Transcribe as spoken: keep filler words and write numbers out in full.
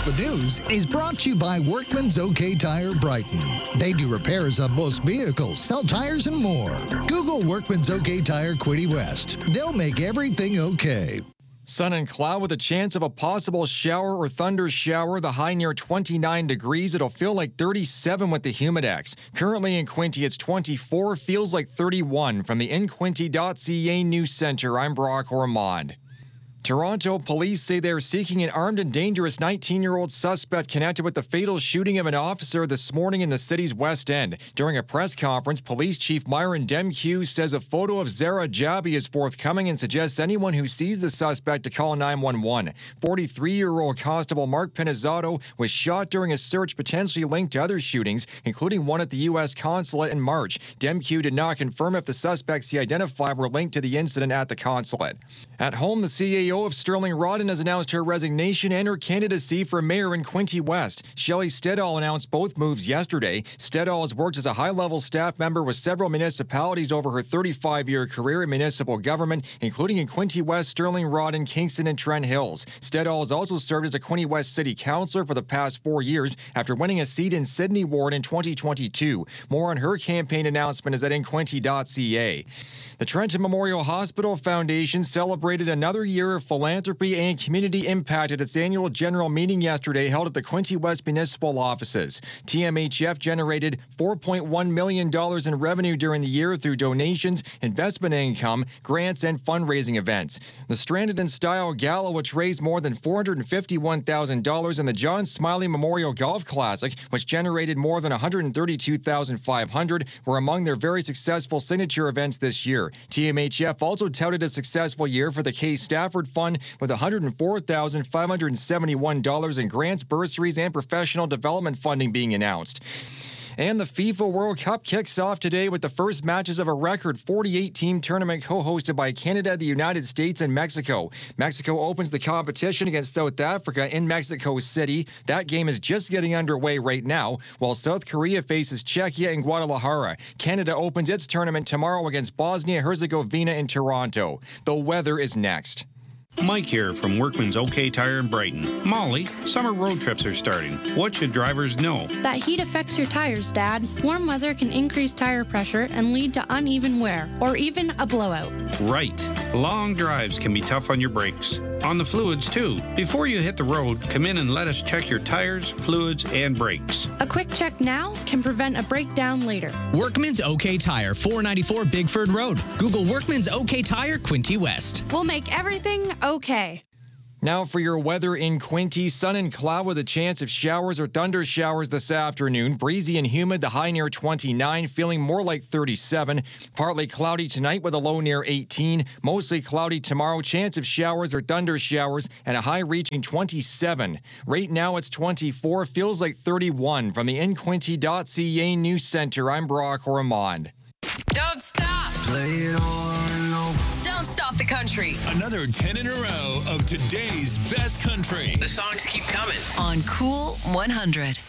the News is brought to you by Workman's OK Tire Brighton. They do repairs on most vehicles, sell tires, and more. Google Workman's OK Tire Quinte West. They'll make everything okay. Sun and cloud with a chance of a possible shower or thunder shower. The high near twenty-nine degrees. It'll feel like thirty-seven with the Humidex. Currently in Quinte, it's twenty-four. Feels like thirty-one. From the in quinte dot c a News Center, I'm Brock Ormond. Toronto police say they're seeking an armed and dangerous nineteen-year-old suspect connected with the fatal shooting of an officer this morning in the city's West End. During a press conference, Police Chief Myron Demkew says a photo of Zara Jabi is forthcoming and suggests anyone who sees the suspect to call nine one one. forty-three-year-old Constable Mark Pinizzato was shot during a search potentially linked to other shootings, including one at the U S consulate in March. Demkew did not confirm if the suspects he identified were linked to the incident at the consulate. At home, the C A O of Sterling Rodden has announced her resignation and her candidacy for mayor in Quinte West. Shelley Stedall announced both moves yesterday. Stedall has worked as a high-level staff member with several municipalities over her thirty-five-year career in municipal government, including in Quinte West, Sterling Rodden, Kingston, and Trent Hills. Stedall has also served as a Quinte West City Councillor for the past four years after winning a seat in Sydney Ward in twenty twenty-two. More on her campaign announcement is at in quinte dot c a. The Trenton Memorial Hospital Foundation celebrated another year of philanthropy and community impact at its annual general meeting yesterday held at the Quinte West Municipal Offices. T M H F generated four point one million dollars in revenue during the year through donations, investment income, grants, and fundraising events. The Stranded in Style Gala, which raised more than four hundred fifty-one thousand dollars, and the John Smiley Memorial Golf Classic, which generated more than one hundred thirty-two thousand five hundred dollars, were among their very successful signature events this year. T M H F also touted a successful year for the K. Stafford Fund with one hundred four thousand five hundred seventy-one dollars in grants, bursaries, and professional development funding being announced. And the FIFA World Cup kicks off today with the first matches of a record forty-eight team tournament co-hosted by Canada, the United States, and Mexico. Mexico opens the competition against South Africa in Mexico City. That game is just getting underway right now, while South Korea faces Czechia in Guadalajara. Canada opens its tournament tomorrow against Bosnia-Herzegovina in Toronto. The weather is next. Mike here from Workman's OK Tire in Brighton. Molly, summer road trips are starting. What should drivers know? That heat affects your tires, Dad. Warm weather can increase tire pressure and lead to uneven wear, or even a blowout. Right. Long drives can be tough on your brakes. On the fluids, too. Before you hit the road, come in and let us check your tires, fluids, and brakes. A quick check now can prevent a breakdown later. Workman's OK Tire, four ninety-four Bigford Road. Google Workman's OK Tire, Quinte West. We'll make everything okay. Now for your weather in Quinte, sun and cloud with a chance of showers or thunder showers this afternoon. Breezy and humid, the high near twenty-nine, feeling more like thirty-seven. Partly cloudy tonight with a low near eighteen. Mostly cloudy tomorrow, chance of showers or thunder showers, and a high reaching twenty-seven. Right now it's twenty-four, feels like thirty-one. From the in quinte dot c a News Center, I'm Brock Ormond. Don't stop. Play it over and over. Don't stop the country. Another ten in a row of today's best country. The songs keep coming. On Cool one hundred.